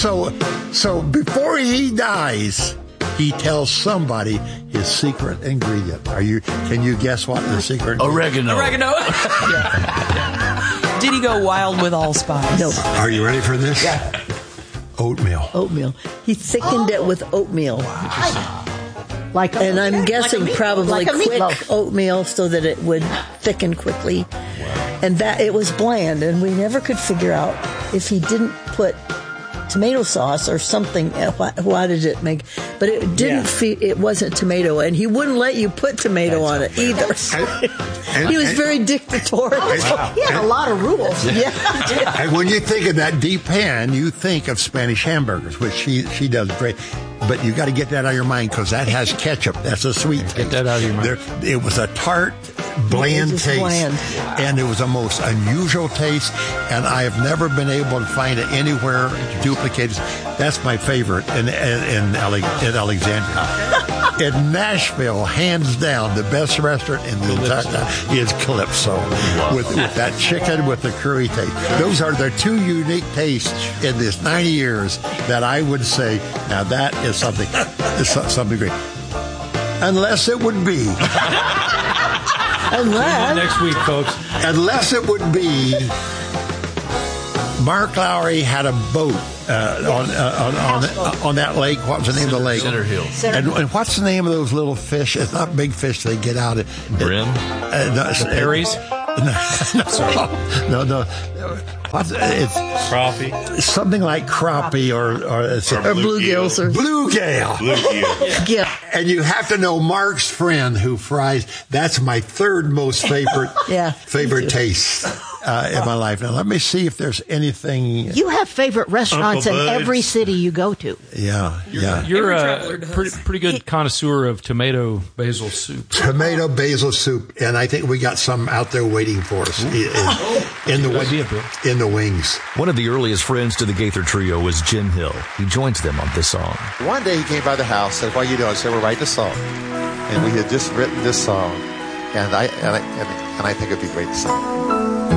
So before he dies, he tells somebody his secret ingredient. Can you guess what the secret ingredient? Oregano. Did he go wild with allspice? No. Are you ready for this? Yeah. Oatmeal. He thickened it with oatmeal. And I'm guessing probably quick oatmeal so that it would thicken quickly. And that it was bland, and we never could figure out if he didn't put tomato sauce or something. Why did it make? But it didn't. It wasn't tomato, and he wouldn't let you put tomato on it either. He was very dictatorial. He had a lot of rules. Yeah. And when you think of that deep pan, you think of Spanish hamburgers, which she does great. But you got to get that out of your mind because that has ketchup. That's a sweet taste. Get that out of your mind. It was a tart, bland taste. Bland. And it was a most unusual taste. And I have never been able to find it anywhere duplicated. That's my favorite in Alexandria. In Nashville, hands down, the best restaurant in the entire is Calypso. With that chicken with the curry taste. Those are the two unique tastes in this 90 years that I would say, now that is something great. Unless it would be. Next week, folks. Unless it would be Mark Lowry had a boat on that lake. What was the name of the lake? Center Hill. And what's the name of those little fish? It's not big fish. They get out. Brim? Berries? No. It's Crappie. something like crappie or bluegills. Bluegill. Yeah. And you have to know Mark's friend who fries. That's my third most favorite favorite taste in my life. Now let me see if there's anything. You have favorite restaurants in every city you go to. Yeah. You're a pretty good connoisseur of tomato basil soup. Tomato basil soup, and I think we got some out there waiting for us in the wings. One of the earliest friends to the Gaither Trio was Jim Hill. He joins them on this song. One day he came by the house, said, "What are you doing?" I said, "We're writing a song." And we had just written this song, and I think it'd be great to sing.